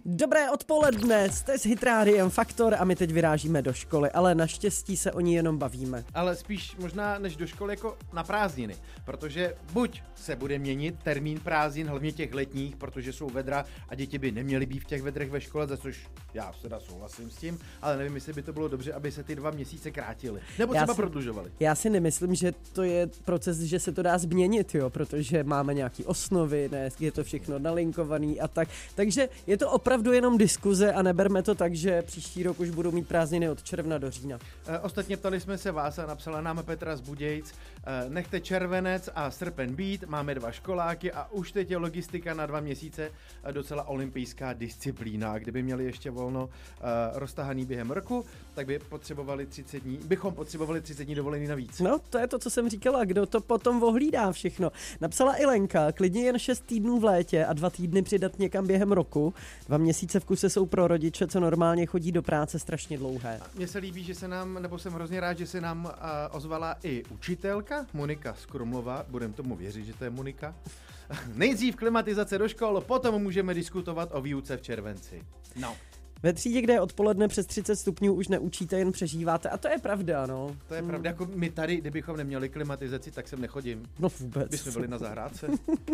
Dobré odpoledne, jste s Hitrádiem Faktor a my teď vyrážíme do školy, ale naštěstí se o ní jenom bavíme. Ale spíš možná než do školy jako na prázdniny, protože buď se bude měnit termín prázdnin, hlavně těch letních, protože jsou vedra a děti by neměly být v těch vedrech ve škole, za což já teda souhlasím s tím, ale nevím, jestli by to bylo dobře, aby se ty 2 měsíce krátily, nebo třeba prodlužovaly. Já si nemyslím, že to je proces, že se to dá změnit, jo, protože máme nějaký osnovy, ne, je to všechno nalinkovaný a tak, takže je to opravdu jenom diskuze a neberme to tak, že příští rok už budou mít prázdniny od června do října. Ostatně ptali jsme se vás a napsala nám Petra z Budějc, nechte červenec a srpen být, máme 2 školáky a už teď je logistika na 2 měsíce docela olympijská disciplína. A kdyby měli ještě volno roztahaný během roku, tak bychom potřebovali 30 dní dovolený navíc. No, to je to, co jsem říkala, kdo to potom ohlídá všechno. Napsala i Lenka, klidně jen 6 týdnů v létě a 2 týdny přidat někam během roku. 2 měsíce v kuse jsou pro rodiče, co normálně chodí do práce, strašně dlouhé. Mně se líbí, že se nám, nebo jsem hrozně rád, že se nám ozvala i učitelka Monika z Krumlova, budem tomu věřit, že to je Monika. Nejdřív klimatizace do škol, potom můžeme diskutovat o výuce v červenci. No. Ve třídě, kde je odpoledne přes 30 stupňů, už neučíte, jen přežíváte. A to je pravda, no. To je pravda, jako my tady, kdybychom neměli klimatizaci, tak sem nechodím. No vůbec. Bychom byli na zahrádce.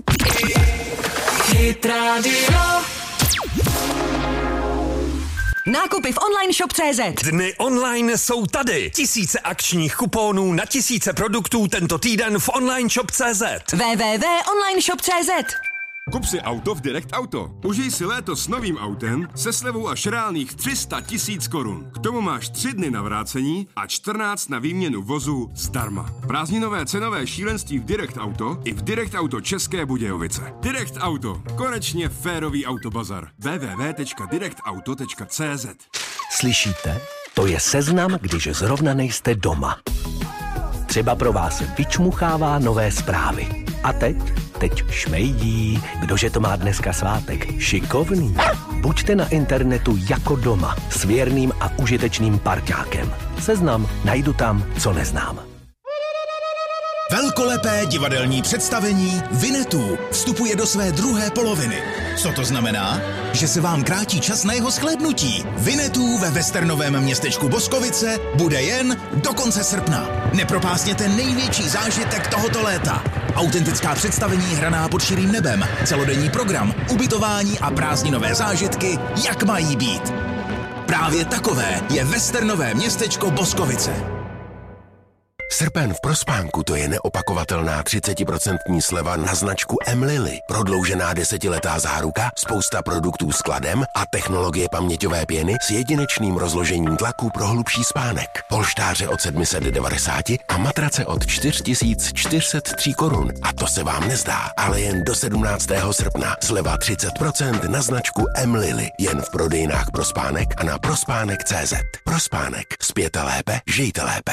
Nákupy v online shop.cz. Dny online jsou tady. Tisíce akčních kuponů na tisíce produktů tento týden v online shop.cz. www.onlineshop.cz. Kup si auto v Direct Auto. Užij si léto s novým autem se slevou až reálných 300 000 korun. K tomu máš 3 dny na vrácení a 14 na výměnu vozu zdarma. Prázdninové cenové šílenství v Direct Auto i v Direct Auto České Budějovice. Direct Auto. Konečně férový autobazar. www.directauto.cz. Slyšíte? To je seznam, když zrovna nejste doma. Třeba pro vás vyčmuchává nové zprávy. A teď šmejdí. Kdože to má dneska svátek? Šikovný. Buďte na internetu jako doma s věrným a užitečným parťákem. Seznam najdu tam, co neznám. Velkolepé divadelní představení Winnetou vstupuje do své druhé poloviny. Co to znamená? Že se vám krátí čas na jeho shlédnutí. Winnetou ve westernovém městečku Boskovice bude jen do konce srpna. Nepropásněte největší zážitek tohoto léta. Autentická představení hraná pod širým nebem, celodenní program, ubytování a prázdninové zážitky, jak mají být. Právě takové je westernové městečko Boskovice. Srpen v Prospánku to je neopakovatelná 30% sleva na značku M-Lily. Prodloužená 10letá záruka, spousta produktů s kladem a technologie paměťové pěny s jedinečným rozložením tlaku pro hlubší spánek. Polštáře od 790 a matrace od 4403 korun. A to se vám nezdá, ale jen do 17. srpna. Sleva 30% na značku M-Lily. Jen v prodejnách Prospánek a na prospánek.cz. Prospánek. Spěte lépe, žijte lépe.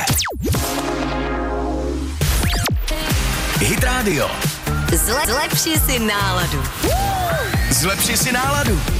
Hit Radio. Zlepši si náladu. Zlepši si náladu.